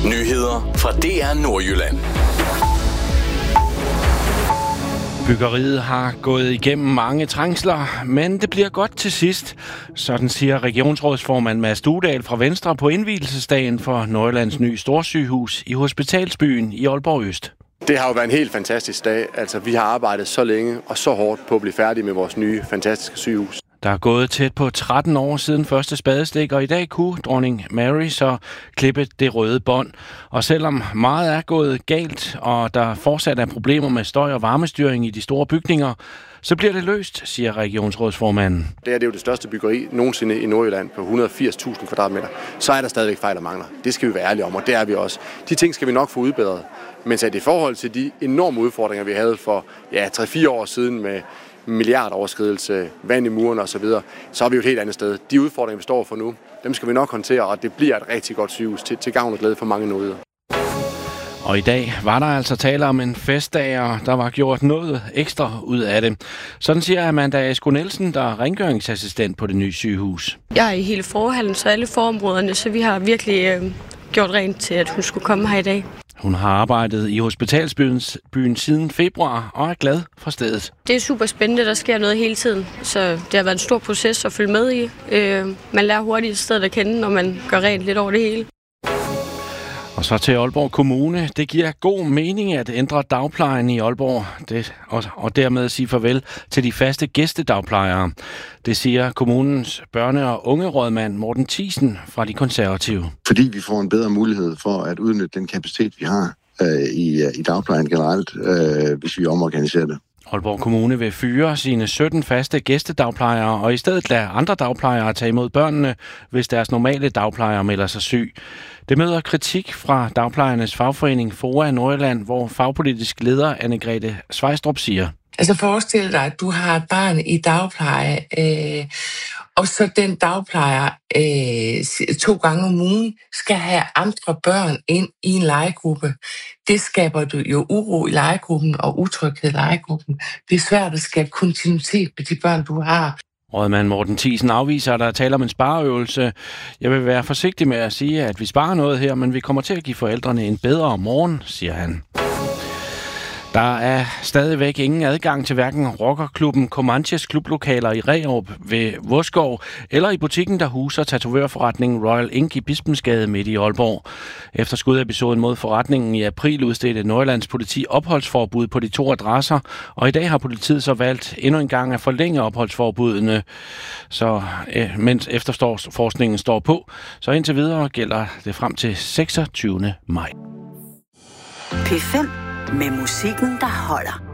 Nyheder fra DR Nordjylland. Byggeriet har gået igennem mange trængsler, men det bliver godt til sidst. Sådan siger regionsrådsformand Mads Dudal fra Venstre på indvielsesdagen for Nordjyllands nye storsygehus i Hospitalsbyen i Aalborg Øst. Det har jo været en helt fantastisk dag. Altså, vi har arbejdet så længe og så hårdt på at blive færdige med vores nye fantastiske sygehus. Der er gået tæt på 13 år siden første spadestik, og i dag kunne dronning Mary så klippe det røde bånd. Og selvom meget er gået galt, og der fortsat er problemer med støj og varmestyring i de store bygninger, så bliver det løst, siger regionsrådsformanden. Det er jo det største byggeri nogensinde i Nordjylland på 180.000 kvadratmeter. Så er der stadigvæk fejl og mangler. Det skal vi være ærlige om, og det er vi også. De ting skal vi nok få udbedret. Men så i forhold til de enorme udfordringer, vi havde for 3-4 år siden med milliardoverskridelse, vand i murene osv., så er vi jo et helt andet sted. De udfordringer, vi står for nu, dem skal vi nok håndtere, og det bliver et rigtig godt sygehus til gavn og glæde for mange nordjyder. Og i dag var der altså tale om en festdag, og der var gjort noget ekstra ud af det. Sådan siger Amanda Esko Nielsen, der er rengøringsassistent på det nye sygehus. Jeg er i hele forhallen, så alle forområderne, så vi har virkelig gjort rent til, at hun skulle komme her i dag. Hun har arbejdet i Hospitalsbyen siden februar og er glad for stedet. Det er super spændende, der sker noget hele tiden, så det har været en stor proces at følge med i. Man lærer hurtigt stedet at kende, når man gør rent lidt over det hele. Og så til Aalborg Kommune. Det giver god mening at ændre dagplejen i Aalborg og dermed sige farvel til de faste gæstedagplejere. Det siger kommunens børne- og ungerådmand Morten Thiesen fra De Konservative. Fordi vi får en bedre mulighed for at udnytte den kapacitet, vi har i dagplejen generelt, hvis vi omorganiserer det. Aalborg Kommune vil fyre sine 17 faste gæstedagplejere og i stedet lade andre dagplejere tage imod børnene, hvis deres normale dagplejere melder sig syg. Det møder kritik fra dagplejernes fagforening FOA Nordjylland, hvor fagpolitisk leder Anne-Grethe Svejstrup siger. Altså forestil dig, at du har et barn i dagpleje, og så den dagplejer 2 gange om ugen skal have andre børn ind i en legegruppe. Det skaber jo uro i legegruppen og utryghed i legegruppen. Det er svært at skabe kontinuitet med de børn, du har. Rådmand Morten Thiesen afviser, at der taler om en spareøvelse. Jeg vil være forsigtig med at sige, at vi sparer noget her, men vi kommer til at give forældrene en bedre morgen, siger han. Der er stadigvæk ingen adgang til hverken rockerklubben Comanches klublokaler i Reerup ved Vodskov eller i butikken, der huser tatovørforretningen Royal Ink i Bispensgade midt i Aalborg. Efter skudepisoden mod forretningen i april udstedte Nordjyllands politi opholdsforbud på de 2 adresser, og i dag har politiet så valgt endnu en gang at forlænge opholdsforbudene, så mens efterforskningen står på. Så indtil videre gælder det frem til 26. maj. P5 med musikken, der holder.